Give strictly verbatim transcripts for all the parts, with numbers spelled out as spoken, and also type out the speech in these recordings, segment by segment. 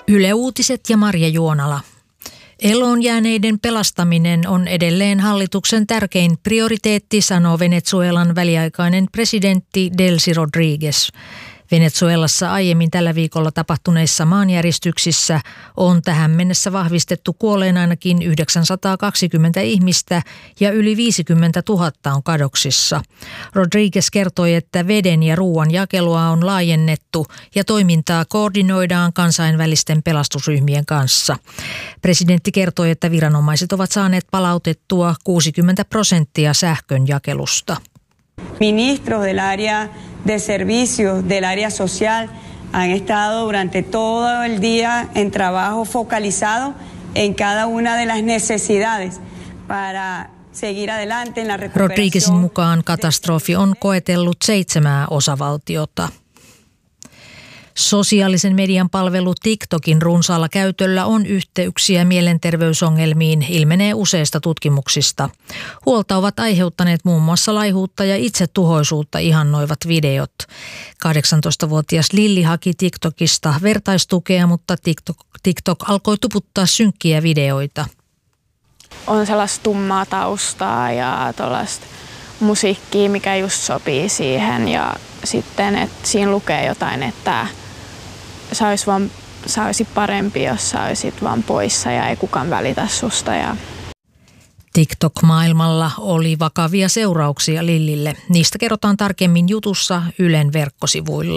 Yle Uutiset ja Marja Juonala. Eloon jääneiden pelastaminen on edelleen hallituksen tärkein prioriteetti, sanoo Venezuelan väliaikainen presidentti Delcy Rodríguez. Venezuelassa aiemmin tällä viikolla tapahtuneissa maanjäristyksissä on tähän mennessä vahvistettu kuolleen ainakin yhdeksänsataakaksikymmentä ihmistä ja yli viisikymmentätuhatta on kadoksissa. Rodríguez kertoi, että veden ja ruoan jakelua on laajennettu ja toimintaa koordinoidaan kansainvälisten pelastusryhmien kanssa. Presidentti kertoi, että viranomaiset ovat saaneet palautettua kuusikymmentä prosenttia sähkön jakelusta. Ministros del área de servicios, del área social, han estado durante todo el día en trabajo focalizado en cada una de las necesidades para seguir adelante en la recuperación. Rodríguezin mukaan katastrofi on koetellut seitsemää osavaltiota. Sosiaalisen median palvelu TikTokin runsaalla käytöllä on yhteyksiä mielenterveysongelmiin, ilmenee useista tutkimuksista. Huolta ovat aiheuttaneet muun muassa laihuutta ja itsetuhoisuutta ihannoivat videot. kahdeksantoistavuotias Lilli haki TikTokista vertaistukea, mutta TikTok, TikTok alkoi tuputtaa synkkiä videoita. On sellaista tummaa taustaa ja tuollaista musiikkia, mikä just sopii siihen ja sitten, että siinä lukee jotain, että sä olisit, vaan, sä olisit parempi, jos sä olisit vaan poissa ja ei kukaan välitä susta. Ja TikTok-maailmalla oli vakavia seurauksia Lillille. Niistä kerrotaan tarkemmin jutussa Ylen verkkosivuilla.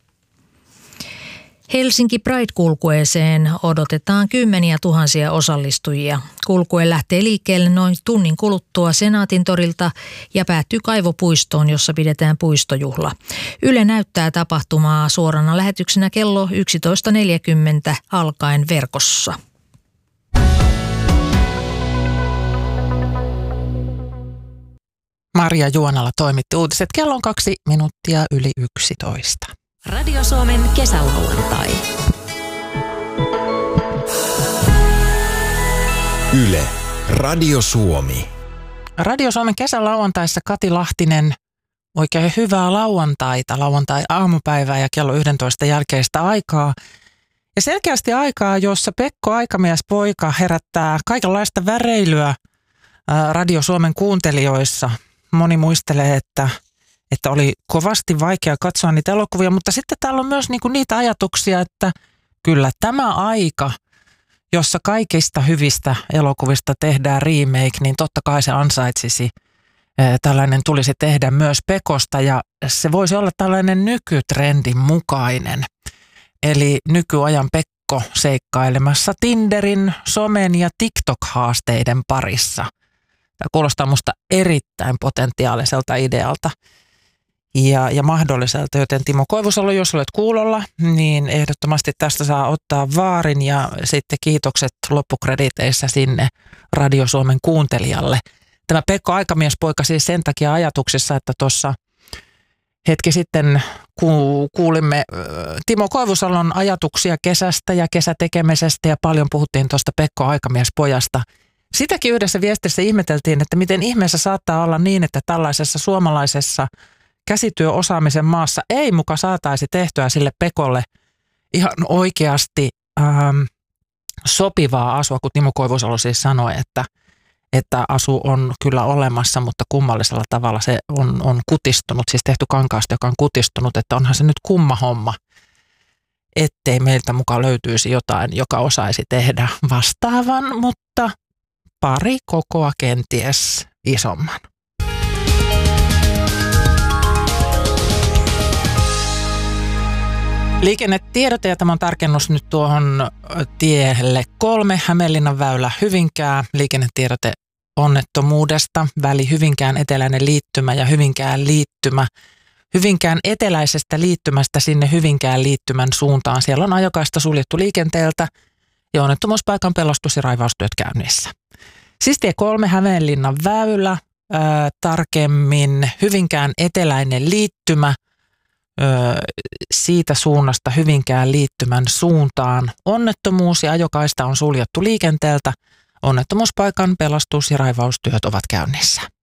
Helsinki Pride-kulkueeseen odotetaan kymmeniä tuhansia osallistujia. Kulkue lähtee liikkeelle noin tunnin kuluttua Senaatintorilta ja päättyy Kaivopuistoon, jossa pidetään puistojuhla. Yle näyttää tapahtumaa suorana lähetyksenä kello yksitoista neljäkymmentä alkaen verkossa. Marja Juonala toimitti uutiset. Kello on kaksi minuuttia yli yksitoista. Radio Suomen kesälauantai. Yle, Radio Suomi. Radio Suomen kesälauantaissa Kati Lahtinen, oikein hyvää lauantaita, lauantai-aamupäivää ja kello yksitoista jälkeistä aikaa. Ja selkeästi aikaa, jossa Pekko Aikamiespoika herättää kaikenlaista väreilyä Radio Suomen kuuntelijoissa. Moni muistelee, että että oli kovasti vaikea katsoa niitä elokuvia, mutta sitten täällä on myös niinku niitä ajatuksia, että kyllä tämä aika, jossa kaikista hyvistä elokuvista tehdään remake, niin totta kai se ansaitsisi. Tällainen tulisi tehdä myös Pekosta ja se voisi olla tällainen nykytrendin mukainen. Eli nykyajan Pekko seikkailemassa Tinderin, somen ja TikTok-haasteiden parissa. Tämä kuulostaa musta erittäin potentiaaliselta idealta. Ja, ja mahdolliselta, joten Timo Koivusalo, jos olet kuulolla, niin ehdottomasti tästä saa ottaa vaarin ja sitten kiitokset loppukrediteissä sinne Radio Suomen kuuntelijalle. Tämä Pekko Aikamiespoika siis sen takia ajatuksissa, että tuossa hetki sitten kuulimme Timo Koivusalon ajatuksia kesästä ja kesätekemisestä ja paljon puhuttiin tuosta Pekko Aikamiespojasta. Sitäkin yhdessä viestissä ihmeteltiin, että miten ihmeessä saattaa olla niin, että tällaisessa suomalaisessa käsityöosaamisen maassa ei muka saataisi tehtyä sille Pekolle ihan oikeasti ähm, sopivaa asua, kun Timo Koivusalo siis sanoi, että, että asu on kyllä olemassa, mutta kummallisella tavalla se on, on kutistunut, siis tehty kankaasta, joka on kutistunut, että onhan se nyt kumma homma, ettei meiltä mukaan löytyisi jotain, joka osaisi tehdä vastaavan, mutta pari kokoa kenties isomman. Liikennetiedote ja tämän tarkennus nyt tuohon tielle kolme, Hämeenlinnan väylä Hyvinkää, liikennetiedote onnettomuudesta, väli Hyvinkään eteläinen liittymä ja Hyvinkään liittymä. Hyvinkään eteläisestä liittymästä sinne Hyvinkään liittymän suuntaan. Siellä on ajokaista suljettu liikenteeltä ja onnettomuuspaikan pelastus- ja raivaustyöt käynnissä. Siis tie kolme, Hämeenlinnan väylä, ää, tarkemmin Hyvinkään eteläinen liittymä. Siitä suunnasta Hyvinkään liittymän suuntaan. Onnettomuus ja ajokaista on suljettu liikenteeltä. Onnettomuuspaikan pelastus- ja raivaustyöt ovat käynnissä.